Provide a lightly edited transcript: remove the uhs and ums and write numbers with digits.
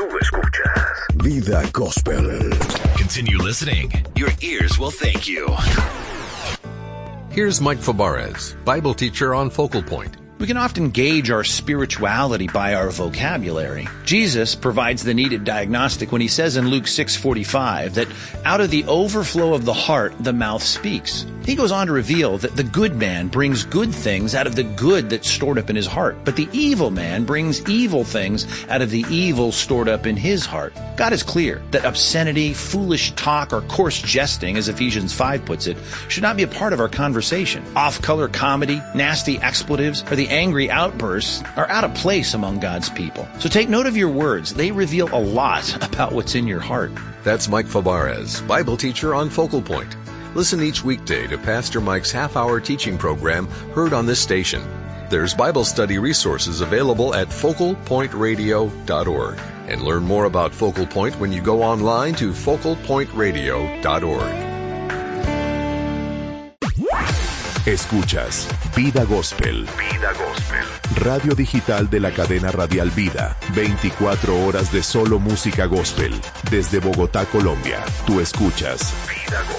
Tú escuchas Vida Gospel. Continue listening. Your ears will thank you. Here's Mike Fabarez, Bible teacher on Focal Point. We can often gauge our spirituality by our vocabulary. Jesus provides the needed diagnostic when he says in Luke 6:45 that out of the overflow of the heart, the mouth speaks. He goes on to reveal that the good man brings good things out of the good that's stored up in his heart, but the evil man brings evil things out of the evil stored up in his heart. God is clear that obscenity, foolish talk, or coarse jesting, as Ephesians 5 puts it, should not be a part of our conversation. Off-color comedy, nasty expletives, or the angry outbursts are out of place among God's people. So take note of your words. They reveal a lot about what's in your heart. That's Mike Fabarez, Bible teacher on Focal Point. Listen each weekday to Pastor Mike's half-hour teaching program heard on this station. There's Bible study resources available at focalpointradio.org. And learn more about Focal Point when you go online to focalpointradio.org. Escuchas Vida Gospel. Vida Gospel. Radio digital de la cadena radial Vida. 24 horas de solo música gospel. Desde Bogotá, Colombia. Tú escuchas Vida Gospel.